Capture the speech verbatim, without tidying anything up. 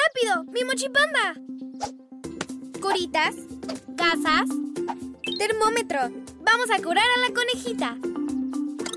¡Rápido! ¡Mi mochipanda! Curitas, gasas, termómetro. Vamos a curar a la conejita.